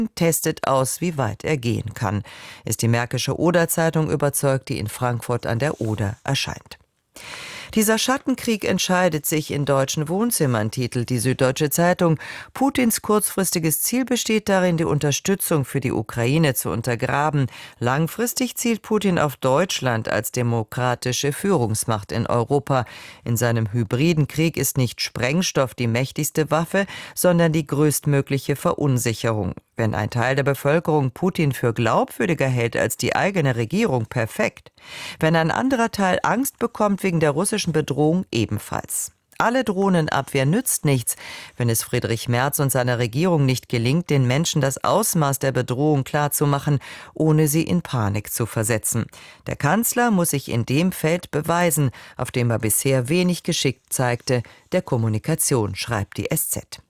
testet aus, wie weit er gehen kann, ist die Märkische Oder-Zeitung überzeugt, die in Frankfurt an der Oder erscheint. Dieser Schattenkrieg entscheidet sich in deutschen Wohnzimmern, titelt die Süddeutsche Zeitung. Putins kurzfristiges Ziel besteht darin, die Unterstützung für die Ukraine zu untergraben. Langfristig zielt Putin auf Deutschland als demokratische Führungsmacht in Europa. In seinem hybriden Krieg ist nicht Sprengstoff die mächtigste Waffe, sondern die größtmögliche Verunsicherung. Wenn ein Teil der Bevölkerung Putin für glaubwürdiger hält als die eigene Regierung, perfekt. Wenn ein anderer Teil Angst bekommt wegen der russischen Bedrohung, ebenfalls. Alle Drohnenabwehr nützt nichts, wenn es Friedrich Merz und seiner Regierung nicht gelingt, den Menschen das Ausmaß der Bedrohung klarzumachen, ohne sie in Panik zu versetzen. Der Kanzler muss sich in dem Feld beweisen, auf dem er bisher wenig Geschick zeigte, der Kommunikation, schreibt die SZ.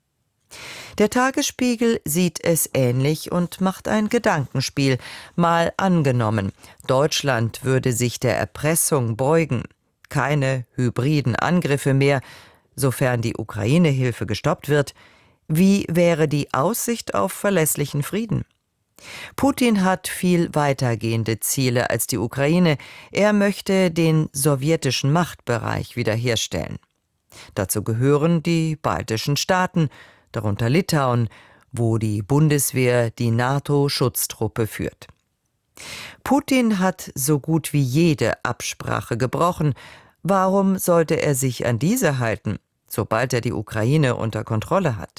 Der Tagesspiegel sieht es ähnlich und macht ein Gedankenspiel. Mal angenommen, Deutschland würde sich der Erpressung beugen. Keine hybriden Angriffe mehr, sofern die Ukraine-Hilfe gestoppt wird. Wie wäre die Aussicht auf verlässlichen Frieden? Putin hat viel weitergehende Ziele als die Ukraine. Er möchte den sowjetischen Machtbereich wiederherstellen. Dazu gehören die baltischen Staaten, darunter Litauen, wo die Bundeswehr die NATO-Schutztruppe führt. Putin hat so gut wie jede Absprache gebrochen. Warum sollte er sich an diese halten, sobald er die Ukraine unter Kontrolle hat?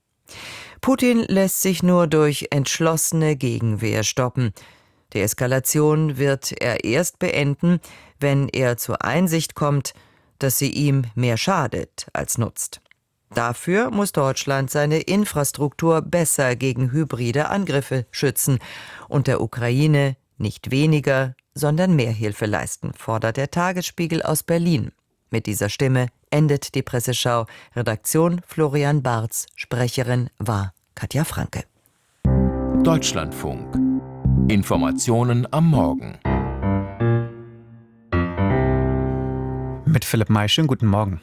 Putin lässt sich nur durch entschlossene Gegenwehr stoppen. Die Eskalation wird er erst beenden, wenn er zur Einsicht kommt, dass sie ihm mehr schadet als nutzt. Dafür muss Deutschland seine Infrastruktur besser gegen hybride Angriffe schützen und der Ukraine nicht weniger, sondern mehr Hilfe leisten, fordert der Tagesspiegel aus Berlin. Mit dieser Stimme endet die Presseschau. Redaktion Florian Barz, Sprecherin war Katja Franke. Deutschlandfunk. Informationen am Morgen. Mit Philipp May, schönen guten Morgen.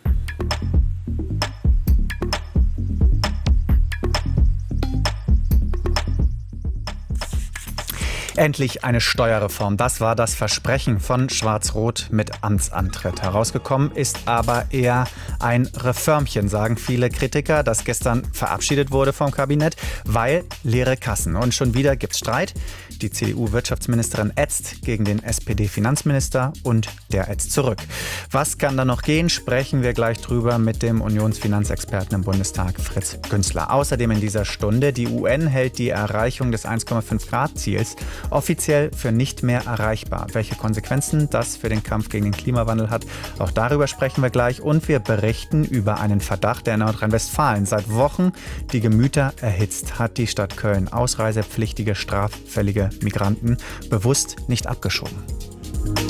Endlich eine Steuerreform. Das war das Versprechen von Schwarz-Rot mit Amtsantritt. Herausgekommen ist aber eher ein Reformchen, sagen viele Kritiker, das gestern verabschiedet wurde vom Kabinett, weil leere Kassen. Und schon wieder gibt's Streit. Die CDU-Wirtschaftsministerin ätzt gegen den SPD-Finanzminister und der ätzt zurück. Was kann da noch gehen? Sprechen wir gleich drüber mit dem Unionsfinanzexperten im Bundestag, Fritz Günzler. Außerdem in dieser Stunde, die UN hält die Erreichung des 1,5-Grad-Ziels offiziell für nicht mehr erreichbar. Welche Konsequenzen das für den Kampf gegen den Klimawandel hat, auch darüber sprechen wir gleich. Und wir berichten über einen Verdacht, der in Nordrhein-Westfalen seit Wochen die Gemüter erhitzt. Hat die Stadt Köln ausreisepflichtige, straffällige Migranten bewusst nicht abgeschoben.